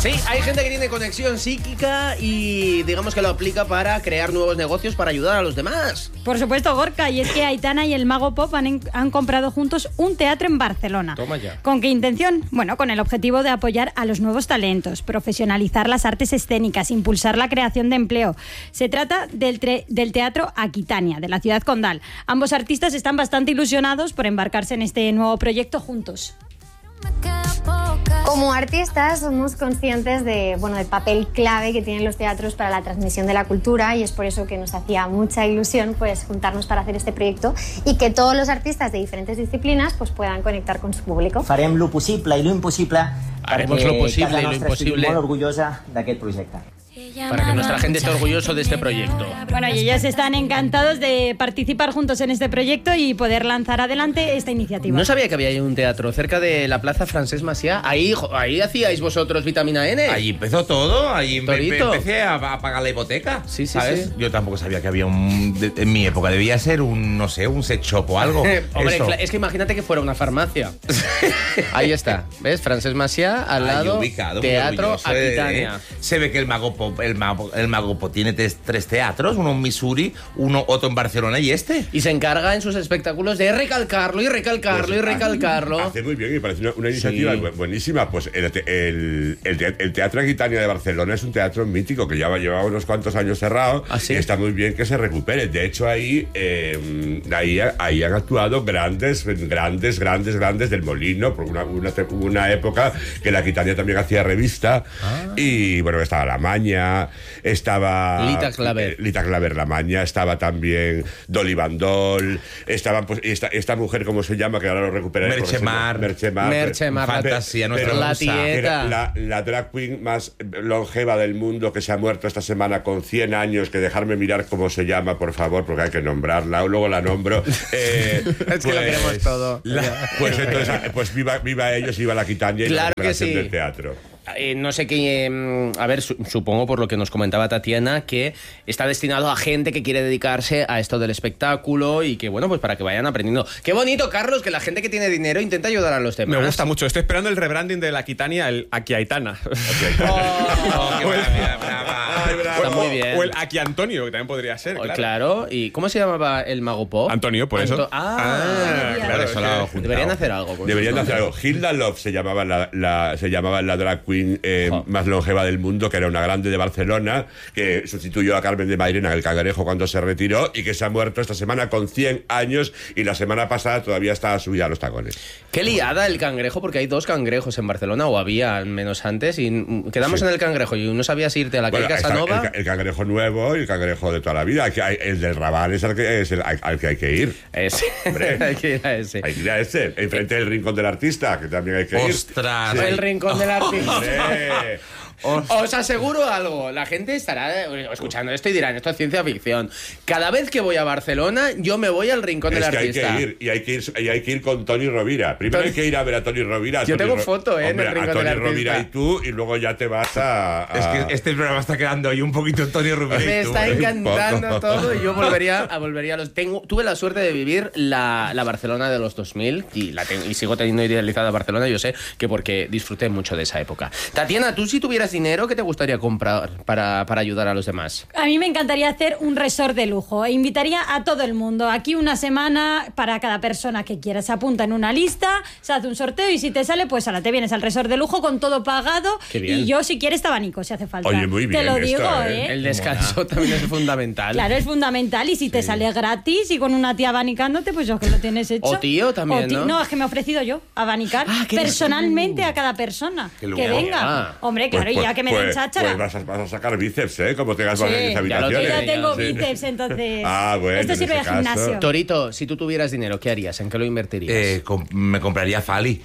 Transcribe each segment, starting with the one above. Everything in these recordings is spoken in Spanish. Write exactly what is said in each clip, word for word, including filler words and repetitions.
Sí, hay gente que tiene conexión psíquica y digamos que lo aplica para crear nuevos negocios para ayudar a los demás. Por supuesto, Gorka, y es que Aitana y el Mago Pop han, han comprado juntos un teatro en Barcelona. Toma ya. ¿Con qué intención? Bueno, con el objetivo de apoyar a los nuevos talentos, profesionalizar las artes escénicas, impulsar la creación de empleo. Se trata del, tre- del Teatro Aquitania, de la ciudad condal. Ambos artistas están bastante ilusionados por embarcarse en este nuevo proyecto juntos. Como artistas somos conscientes de, bueno, del papel clave que tienen los teatros para la transmisión de la cultura, y es por eso que nos hacía mucha ilusión pues juntarnos para hacer este proyecto y que todos los artistas de diferentes disciplinas pues puedan conectar con su público. Farem lo possible i lo impossible Haremos perquè lo posible casa y lo nostra imposible. estigui molt orgullosa d'aquest projecte. Para que nuestra gente esté orgulloso de este proyecto. Bueno, y ellos están encantados de participar juntos en este proyecto y poder lanzar adelante esta iniciativa. No sabía que había ahí un teatro cerca de la Plaza Francesc Macià. Ahí, jo- ahí hacíais vosotros Vitamina N. Allí empezó todo, allí empe- Torito. empecé a, a pagar la hipoteca, Sí, sí, ¿sabes? sí. Yo tampoco sabía que había un... de- en mi época debía ser un, no sé, un sex shop o algo. Hombre, Eso. cla- es que imagínate que fuera una farmacia. Ahí está, ¿ves? Francesc Macià, al Ahí lado, ubicado, muy Teatro orgulloso, eh, Aquitania. eh. Se ve que el Mago Pop, el Mago, el Mago Pop tiene tres, tres teatros, uno en Missouri, uno otro en Barcelona y este. Y se encarga en sus espectáculos de recalcarlo y recalcarlo Pues, y recalcarlo. Hace muy bien y parece una, una iniciativa Sí. bu- buenísima. Pues el, te- el, el te- el Teatro Aquitania de Barcelona es un teatro mítico que lleva, lleva unos cuantos años cerrado. ¿Ah, sí? Y está muy bien que se recupere. De hecho, ahí, eh, ahí, ahí han actuado grandes, grandes, grandes, grandes del Molino. Por una, una, te- hubo una época que la Aquitania también hacía revista. Y bueno, estaba La Maña, estaba Lita Claver. eh, Lita Claver La Maña, estaba también Dolly Bandol, estaban pues esta, esta mujer, ¿cómo se llama? Que ahora lo recuperaré. porque se llama- Merchemar. Merchemar. Merchemar, Pero- fantasía, nuestra pero- la musa. tieta. era la, la drag queen más longeva del mundo, que se ha muerto esta semana con cien años, que dejarme mirar cómo se llama, por favor, porque hay que nombrarla, luego la nombro. Eh, Es que lo queremos todo. la- pues entonces, pues viva, viva ellos y viva la Aquitania y Claro la que recuperación sí. del teatro. Eh, no sé qué. mm, a ver, su- supongo por lo que nos comentaba Tatiana que está destinado a gente que quiere dedicarse a esto del espectáculo y que, bueno, pues para que vayan aprendiendo. Qué bonito, Carlos, que la gente que tiene dinero intenta ayudar a los demás. Me gusta mucho. Estoy esperando el rebranding de la Aquitania, el Aquiaitana. Oh, qué maravilla, brava. Está muy O- bien. O el Aquí Antonio, que también podría ser. Oh, Claro. claro. ¿Y cómo se llamaba el Mago Pop? Antonio, por eso. Anto- ah, Ah, Por claro. eso es la que- he juntado. deberían hacer algo. con Deberían de sus hacer algo. nombres. Hilda Love se llamaba la, la- se llamaba la drag queen eh, Jo. más longeva del mundo, que era una grande de Barcelona, que sustituyó a Carmen de Mairena, el Cangrejo, cuando se retiró, y que se ha muerto esta semana con cien años, y la semana pasada todavía estaba subida a los tacones. Qué liada el cangrejo, porque hay dos cangrejos en Barcelona, o había al menos antes, y mm, quedamos Sí. en el cangrejo y no sabías irte a la Bueno, calle está Casanova. el, ca- el Cangrejo nuevo y el Cangrejo de toda la vida. Que hay- el del Raval es el que, es el- al, al que hay que ir. Ese. Hombre. Hay que ir a ese. Hay que ir a ese. Enfrente del Rincón del Artista, que también hay que ir. Ostras. El rincón del artista. Hombre. Os aseguro algo, la gente estará eh, escuchando esto y dirán, esto es ciencia ficción. Cada vez que voy a Barcelona, yo me voy al rincón Es del que hay artista. que ir, y hay que ir, y hay que ir con Tony Rovira. Primero Tony- hay que ir a ver a Tony Rovira. a Yo Tony tengo Ro- foto, ¿eh, en Hombre, el Rincón a Tony del Artista. Rovira y tú, y luego ya te vas a... a- Es que este programa está quedando ahí un poquito Antonio Rubén. Me está un encantando poco. todo y yo volvería a volvería a los tengo tuve la suerte de vivir la, la Barcelona de los dos mil y la ten- y sigo teniendo idealizada Barcelona, yo sé que porque disfruté mucho de esa época. Tatiana, tú si tuvieras dinero, ¿qué te gustaría comprar para, para ayudar a los demás? A mí me encantaría hacer un resort de lujo. E invitaría a todo el mundo. Aquí una semana para cada persona que quiera. Se apunta en una lista, se hace un sorteo y si te sale, pues ahora te vienes al resort de lujo con todo pagado. Qué bien. Y yo, si quieres, te abanico, si hace falta. Oye, muy bien Te lo esto, digo, ¿eh? ¿eh? El descanso también es fundamental. Claro, es fundamental. Y si te sale gratis y con una tía abanicándote, pues yo que lo tienes hecho. O tío también, O ti- ¿no? No, es que me he ofrecido yo abanicar Ah, ¿qué personalmente a cada persona Qué que lujo. venga. Ah. Hombre, claro, y ya que me den pues, cháchara. pues vas, a, vas a sacar bíceps, ¿eh? Como tengas Sí, varias ya lo Yo habitaciones. ya tengo Sí. bíceps, entonces. Ah, bueno, Esto en sirve de ese caso. gimnasio. Torito, si tú tuvieras dinero, ¿qué harías? ¿En qué lo invertirías? Eh, com- me compraría Fali.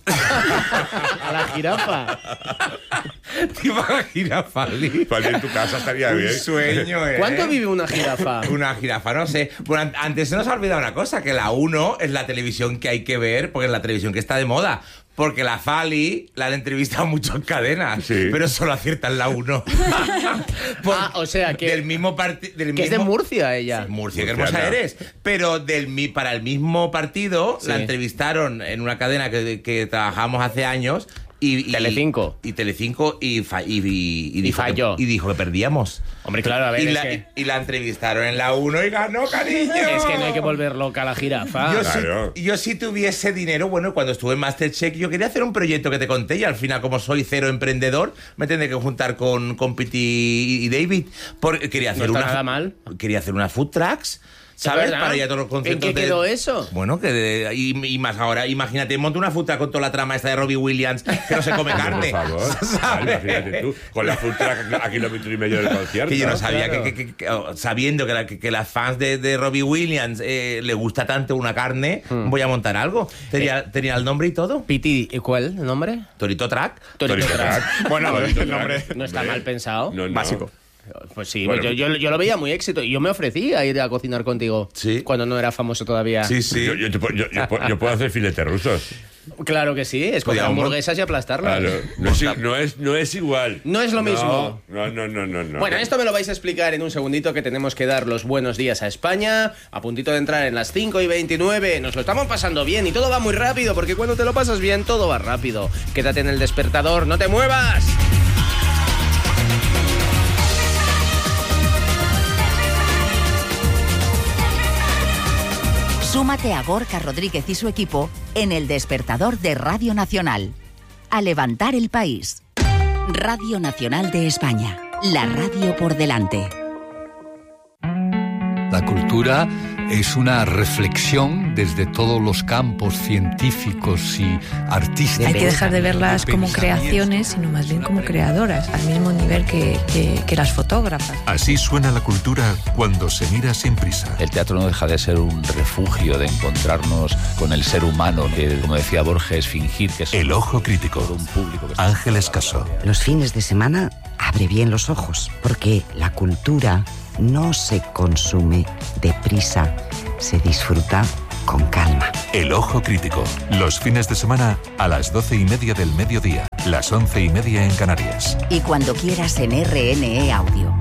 A la jirafa. ¿Te imaginas Fali? Pues en tu casa estaría Un bien. sueño, ¿eh? ¿Cuánto vive una jirafa? Una jirafa, no sé. Bueno, an- antes se nos ha olvidado una cosa, que la uno es la televisión que hay que ver, porque es la televisión que está de moda. Porque la Fali la han entrevistado mucho en cadenas, Sí. pero solo aciertan la uno. Ah, o sea, que- Del mismo partido... Que es de Murcia ella. Murcia, qué Murciana. hermosa eres. Pero del, mi- para el mismo partido Sí. la entrevistaron en una cadena que, que trabajamos hace años Y, y, Telecinco. Y Telecinco y, fa, y, y, y, dijo falló. Que, y dijo que perdíamos. Hombre, claro, a ver, y, es la, que... y la entrevistaron en la uno y ganó, cariño. Es que no hay que volver loca a la jirafa. Yo, Claro. si, yo si tuviese dinero, bueno, cuando estuve en Masterchef, yo quería hacer un proyecto que te conté y al final, como soy cero emprendedor, me tendré que juntar con, con Piti y David. Porque quería hacer No está una, nada mal. Quería hacer unas food trucks. ¿Sabes? ¿Verdad? Para ir a todos los conciertos. ¿En qué de- quedó eso? Bueno, que de- y, y más ahora, imagínate, monta una futa con toda la trama esta de Robbie Williams, que no se come carne. Por favor. Ah, ¿sabes? imagínate tú, con la full track a kilómetro y medio del concierto. Que yo no sabía claro. que, que- que- que- oh, sabiendo que, la- que, que las fans de, de Robbie Williams eh, le gusta tanto una carne, voy a montar algo. Tenía, tenía el nombre y todo. Piti, ¿y cuál el nombre? Torito Track. Torito Torito Track. Track. Bueno, Torito el Track. nombre. No está mal pensado. No, no. Básico. Pues sí, Bueno, pues yo, yo, yo lo veía muy éxito y yo me ofrecí a ir a cocinar contigo. Sí. Cuando no era famoso todavía. Sí, sí. Yo, yo, te puedo- yo- yo puedo- yo puedo hacer filetes rusos. Claro que sí, es coger Podíamos- hamburguesas y aplastarlas. Claro. No es, no, es, no es igual. No es lo mismo. No, no, no, no. no. Bueno, esto me lo vais a explicar en un segundito, que tenemos que dar los buenos días a España. A puntito de entrar en las cinco y veintinueve. Nos lo estamos pasando bien y todo va muy rápido, porque cuando te lo pasas bien, todo va rápido. Quédate en el despertador, no te muevas. Súmate a Gorka Rodríguez y su equipo en el despertador de Radio Nacional. A levantar el país. Radio Nacional de España. La radio por delante. La cultura es una reflexión desde todos los campos científicos y artísticos. Hay que dejar de verlas de como pensamiento. creaciones, sino más bien como creadoras, al mismo nivel que, que, que las fotógrafas. Así suena la cultura cuando se mira sin prisa. El teatro no deja de ser un refugio de encontrarnos con el ser humano, que, como decía Borges, fingir que es El ojo crítico. todo un público. Que está- Ángeles Caso. Los fines de semana abre bien los ojos, porque la cultura no se consume deprisa, se disfruta con calma. El ojo crítico. Los fines de semana a las doce y media del mediodía, las once y media en Canarias. Y cuando quieras en R N E Audio.